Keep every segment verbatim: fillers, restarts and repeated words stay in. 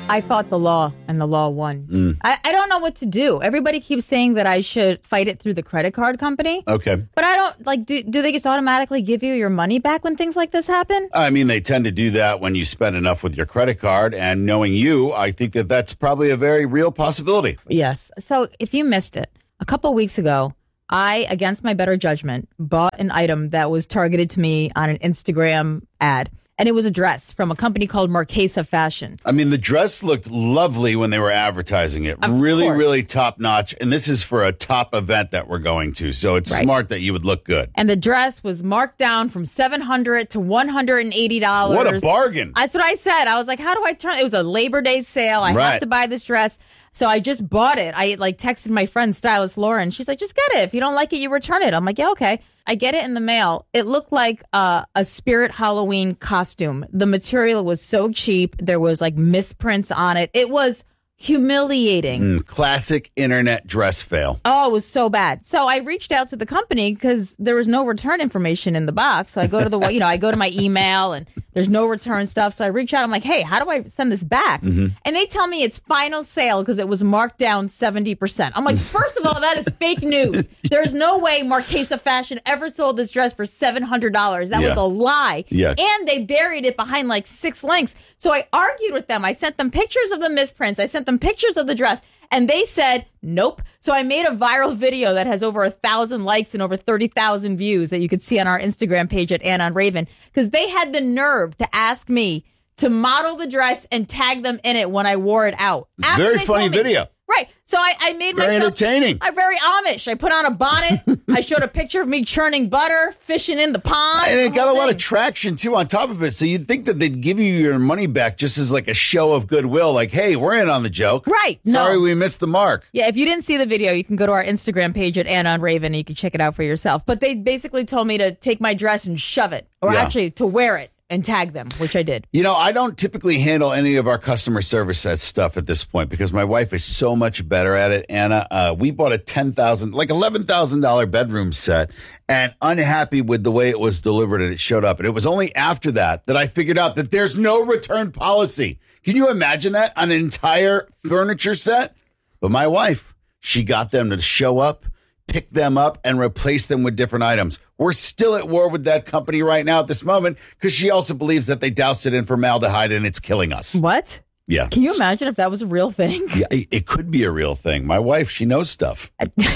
I fought the law, and the law won. Mm. I, I don't know what to do. Everybody keeps saying that I should fight it through the credit card company. Okay. But I don't, like, do, do they just automatically give you your money back when things like this happen? I mean, they tend to do that when you spend enough with your credit card. And knowing you, I think that that's probably a very real possibility. Yes. So if you missed it, a couple weeks ago, I, against my better judgment, bought an item that was targeted to me on an Instagram ad. And it was a dress from a company called Marquesa Fashion. I mean, the dress looked lovely when they were advertising it. Of really, course. really top notch. And this is for a top event that we're going to. So it's Right. smart that you would look good. And the dress was marked down from seven hundred dollars to one hundred eighty dollars. What a bargain. That's what I said. I was like, how do I turn? It was a Labor Day sale. I Right. have to buy this dress. So I just bought it. I like texted my friend, stylist Lauren. She's like, just get it. If you don't like it, you return it. I'm like, yeah, okay. I get it in the mail. It looked like uh, a Spirit Halloween costume. The material was so cheap. There was like misprints on it. It was humiliating. Mm, classic internet dress fail. Oh, it was so bad. So I reached out to the company because there was no return information in the box. So I go to the, you know, I go to my email and there's no return stuff. So I reach out. I'm like, hey, how do I send this back? Mm-hmm. And they tell me it's final sale because it was marked down seventy percent. I'm like, first of all, that is fake news. There's no way Marquesa Fashion ever sold this dress for seven hundred dollars. That Yeah. was a lie. Yeah. And they buried it behind like six links. So I argued with them. I sent them pictures of the misprints. I sent them pictures of the dress. And they said, nope. So I made a viral video that has over a thousand likes and over thirty thousand views that you could see on our Instagram page at Ann on Raven. Because they had the nerve to ask me to model the dress and tag them in it when I wore it out. After Very they funny told me- video. Right. So I, I made Very myself entertaining. I'm very Amish. I put on a bonnet. I showed a picture of me churning butter, fishing in the pond. And it the got a whole lot of thing. traction, too, on top of it. So you'd think that they'd give you your money back just as like a show of goodwill. Like, hey, we're in on the joke. Right. No. Sorry we missed the mark. Yeah, if you didn't see the video, you can go to our Instagram page at Ann on Raven and you can check it out for yourself. But they basically told me to take my dress and shove it, or Yeah. actually to wear it and tag them, which I did. You know, I don't typically handle any of our customer service at stuff at this point because my wife is so much better at it. Anna, uh, we bought a ten thousand dollars, like eleven thousand dollars bedroom set, and unhappy with the way it was delivered and it showed up. And it was only after that that I figured out that there's no return policy. Can you imagine that? An entire furniture set? But my wife, she got them to show up, pick them up, and replace them with different items. We're still at war with that company right now at this moment because she also believes that they doused it in formaldehyde and it's killing us. What? Yeah. Can you imagine if that was a real thing? Yeah, it it could be a real thing. My wife, she knows stuff.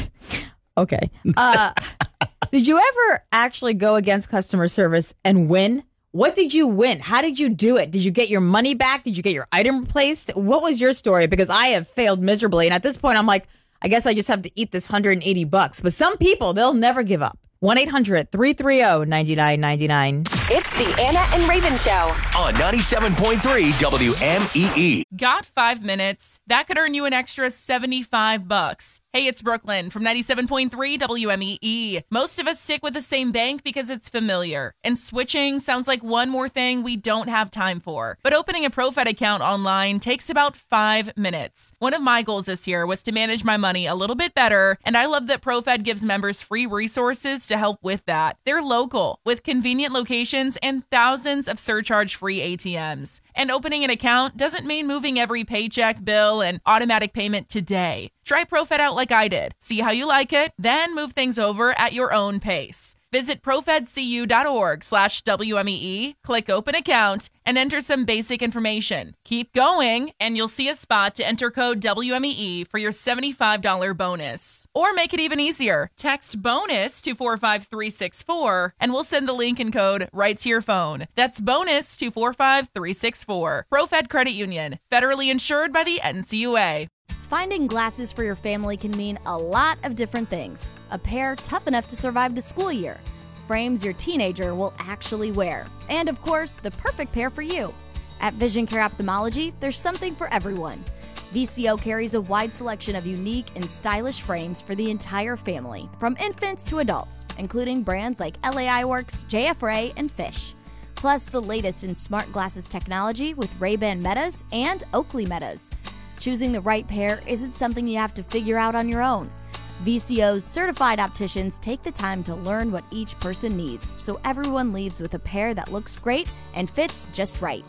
Okay. Uh, did you ever actually go against customer service and win? What did you win? How did you do it? Did you get your money back? Did you get your item replaced? What was your story? Because I have failed miserably. And at this point, I'm like, I guess I just have to eat this one hundred eighty bucks. But some people, they'll never give up. one eight hundred three three zero nine nine nine nine. It's the Anna and Raven Show on ninety-seven point three W M E E. Got five minutes? That could earn you an extra seventy-five bucks. Hey, it's Brooklyn from ninety-seven point three W M E E. Most of us stick with the same bank because it's familiar, and switching sounds like one more thing we don't have time for. But opening a ProFed account online takes about five minutes. One of my goals this year was to manage my money a little bit better, and I love that ProFed gives members free resources to help with that. They're local, with convenient locations and thousands of surcharge-free A T Ms. And opening an account doesn't mean moving every paycheck, bill, and automatic payment today. Try ProFed out like I did. See how you like it, then move things over at your own pace. Visit profedcu.org slash WMEE, click open account, and enter some basic information. Keep going, and you'll see a spot to enter code W M E E for your seventy-five dollars bonus. Or make it even easier. Text BONUS to four five three six four, and we'll send the link and code right to your phone. That's BONUS to four five three six four. ProFed Credit Union, federally insured by the N C U A. Finding glasses for your family can mean a lot of different things. A pair tough enough to survive the school year, frames your teenager will actually wear, and of course, the perfect pair for you. At Vision Care Ophthalmology, there's something for everyone. V C O carries a wide selection of unique and stylish frames for the entire family, from infants to adults, including brands like L A Eyeworks, J F Ray, and Fish. Plus, the latest in smart glasses technology with Ray-Ban Metas and Oakley Metas. Choosing the right pair isn't something you have to figure out on your own. V C O's certified opticians take the time to learn what each person needs, so everyone leaves with a pair that looks great and fits just right.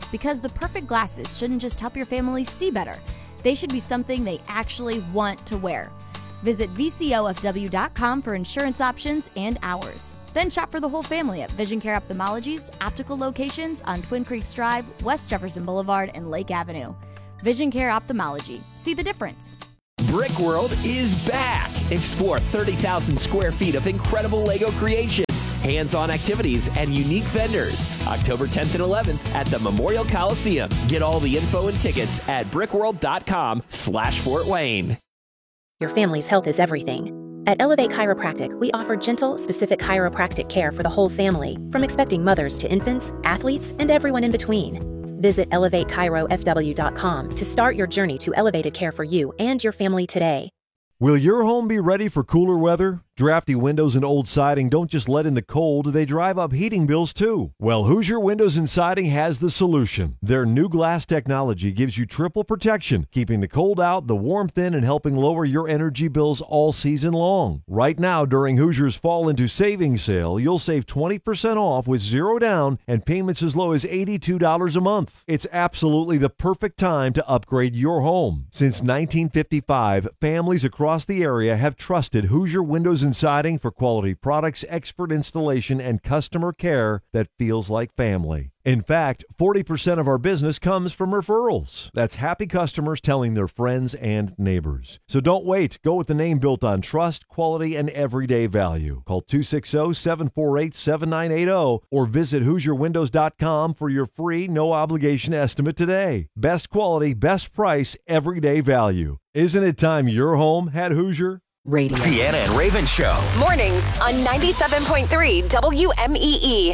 because the perfect glasses shouldn't just help your family see better. They should be something they actually want to wear. Visit V C O F W dot com for insurance options and hours. Then shop for the whole family at Vision Care Ophthalmology's optical locations on Twin Creeks Drive, West Jefferson Boulevard, and Lake Avenue. Vision Care Ophthalmology. See the difference. Brick World is back. Explore thirty thousand square feet of incredible Lego creations, hands-on activities, and unique vendors. October tenth and eleventh at the Memorial Coliseum. Get all the info and tickets at brickworld.com slash Fort Wayne. Your family's health is everything. At Elevate Chiropractic, we offer gentle, specific chiropractic care for the whole family, from expecting mothers to infants, athletes, and everyone in between. Visit elevate chiro f w dot com to start your journey to elevated care for you and your family today. Will your home be ready for cooler weather? Drafty windows and old siding don't just let in the cold, they drive up heating bills too. Well, Hoosier Windows and Siding has the solution. Their new glass technology gives you triple protection, keeping the cold out, the warmth in, and helping lower your energy bills all season long. Right now, during Hoosier's Fall into Savings Sale, you'll save twenty percent off with zero down and payments as low as eighty-two dollars a month. It's absolutely the perfect time to upgrade your home. Since nineteen fifty-five, families across the area have trusted Hoosier Windows and Siding for quality products, expert installation, and customer care that feels like family. In fact, forty percent of our business comes from referrals. That's happy customers telling their friends and neighbors. So don't wait. Go with the name built on trust, quality, and everyday value. Call two six zero, seven four eight, seven nine eight zero or visit Hoosier Windows dot com for your free, no-obligation estimate today. Best quality, best price, everyday value. Isn't it time your home had Hoosier? Radio. The Anna and Raven Show. Mornings on ninety-seven point three W M E E.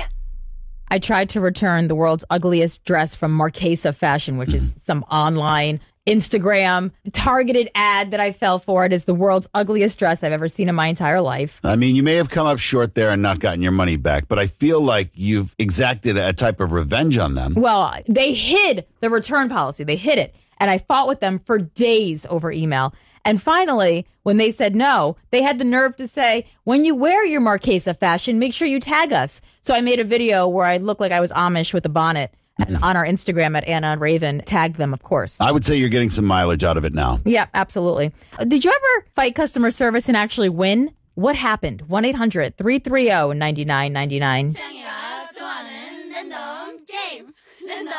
I tried to return the world's ugliest dress from Marquesa Fashion, which is some online Instagram targeted ad that I fell for. It is the world's ugliest dress I've ever seen in my entire life. I mean, you may have come up short there and not gotten your money back, but I feel like you've exacted a type of revenge on them. Well, they hid the return policy. They hid it. And I fought with them for days over email. And finally, when they said no, they had the nerve to say, when you wear your Marquesa Fashion, make sure you tag us. So I made a video where I looked like I was Amish with a bonnet. And on our Instagram at Anna and Raven, tagged them, of course. I would say you're getting some mileage out of it now. Yeah, absolutely. Did you ever fight customer service and actually win? What happened? one eight hundred, three three zero, nine nine nine nine.